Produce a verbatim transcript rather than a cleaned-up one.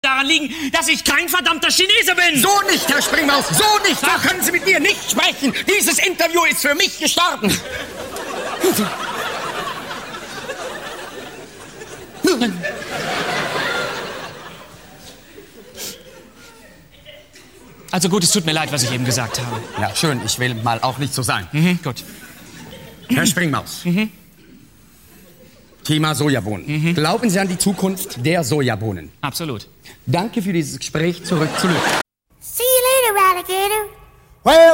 daran liegen, dass ich kein verdammter Chinese bin. So nicht, Herr Springmaus, so nicht. So können Sie mit mir nicht sprechen. Dieses Interview ist für mich gestorben. Also gut, es tut mir leid, was ich eben gesagt habe. Ja, schön. Ich will mal auch nicht so sein. Mhm, gut. Herr Springmaus. Mhm. Thema Sojabohnen. Mhm. Glauben Sie an die Zukunft der Sojabohnen? Absolut. Danke für dieses Gespräch. Zurück zu Lück. See you later, alligator. Well